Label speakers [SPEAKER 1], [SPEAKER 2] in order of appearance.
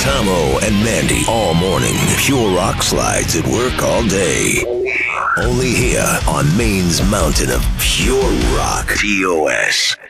[SPEAKER 1] Tomo and Mandy all morning. Pure Rock slides at work all day. Only here on Maine's mountain of pure rock. TOS.